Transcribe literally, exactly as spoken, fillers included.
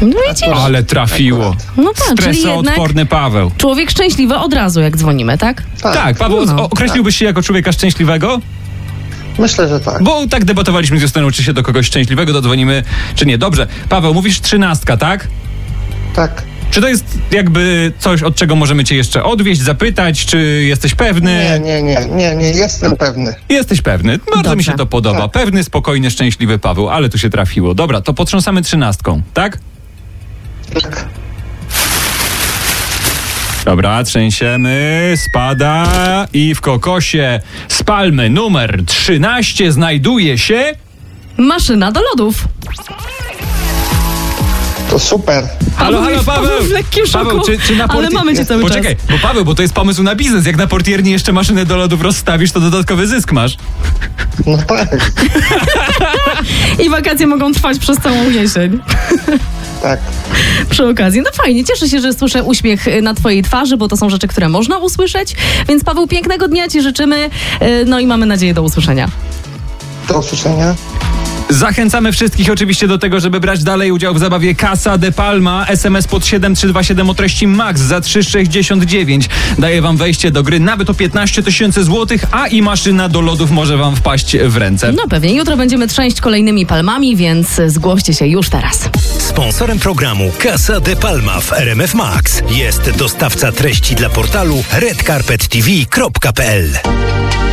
No widzisz. Ale trafiło. No tak, czyli Stresoodporny jednak Paweł. człowiek szczęśliwy od razu, jak dzwonimy, tak? Tak, Tak, Paweł, No. określiłbyś się jako człowieka szczęśliwego? myślę, że tak. Bo tak debatowaliśmy z Justyną, czy się do kogoś szczęśliwego dodzwonimy, czy nie. Dobrze, Paweł, mówisz trzynastka, tak? Tak. Czy to jest jakby coś, od czego możemy cię jeszcze odwieźć, zapytać, czy jesteś pewny? Nie, nie, nie, nie, nie, jestem pewny. Jesteś pewny. Bardzo Dobrze. mi się to podoba. Tak. Pewny, spokojny, szczęśliwy Paweł, ale tu się trafiło. Dobra, to potrząsamy trzynastką, tak? Tak. Dobra, trzęsiemy, spada i w kokosie z palmy numer trzynaście znajduje się... Maszyna do lodów. To super. Halo, halo, jest- Paweł! Paweł w lekkim szoku, Paweł, czy, czy na ale porti- mamy cię cały Poczekaj, czas. bo Paweł, bo to jest pomysł na biznes. Jak na portierni jeszcze maszynę do lodów rozstawisz, to dodatkowy zysk masz. No tak, I wakacje mogą trwać przez całą jesień. tak. Przy okazji. No fajnie, cieszę się, że słyszę uśmiech na twojej twarzy, bo to są rzeczy, które można usłyszeć. Więc Paweł, pięknego dnia ci życzymy, yy, no i mamy nadzieję do usłyszenia. Do usłyszenia. Zachęcamy wszystkich oczywiście do tego, żeby brać dalej udział w zabawie Casa de Palma. S M S pod siedem trzy dwa siedem o treści MAX za trzy sześćdziesiąt dziewięć daje wam wejście do gry nawet o piętnaście tysięcy złotych, a i maszyna do lodów może wam wpaść w ręce. No pewnie, jutro będziemy trzęść kolejnymi palmami, więc zgłoście się już teraz. Sponsorem programu Casa de Palma w R M F Max jest dostawca treści dla portalu red carpet t v kropka p l.